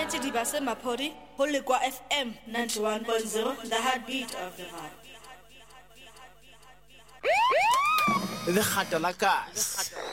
Diba Mapori, Holikwa FM 91.0, the heartbeat of the vibe. The Khatalakas.